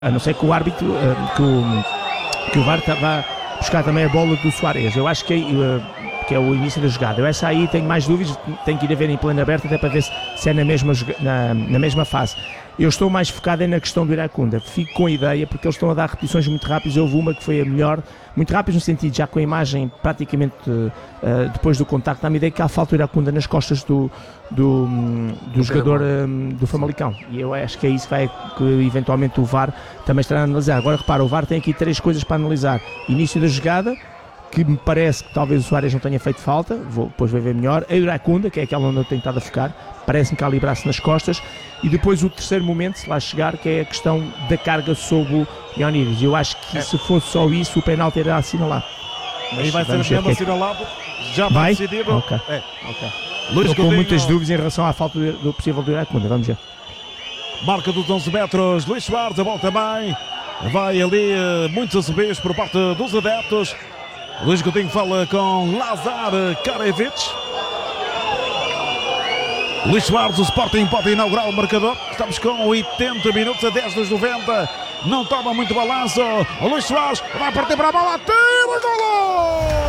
A não ser que o árbitro, que o VAR vá buscar também a bola do Suárez. Eu acho que é o início da jogada. Eu essa aí tenho mais dúvidas, tenho que ir a ver em plano aberto até para ver se é na mesma fase. Eu estou mais focado na questão do Iracunda. Fico com a ideia, porque eles estão a dar repetições muito rápidas. Houve uma que foi a melhor, muito rápidas no sentido, já com a imagem praticamente depois do contacto, dá-me a ideia que há falta do Iracunda nas costas do jogador do Famalicão. E eu acho que é isso que eventualmente o VAR também estará a analisar. Agora repara, o VAR tem aqui 3 coisas para analisar. Início da jogada, que me parece que talvez o Suárez não tenha feito falta, depois vai ver melhor. A Iracunda, que é aquela onde eu tenho estado a focar, parece-me que há ali braço nas costas. E depois o terceiro momento, se lá chegar, que é a questão da carga sobre o Ioannidis. Eu acho que se fosse só isso, o penalti era assinalado. Aí vai ser mesmo assinalado, já está decidido. Ok. Estou com muitas dúvidas em relação à falta do possível do Iracunda, vamos ver. Marca dos 11 metros, Luís Soares, a bola também. Vai ali muitos assobios por parte dos adeptos. Luís Coutinho fala com Lazar Karevic. Luís Soares, o Sporting pode inaugurar o marcador. Estamos com 80 minutos a 10 dos 90. Não toma muito balanço. O Luís Soares vai partir para a bola. Tira o golo!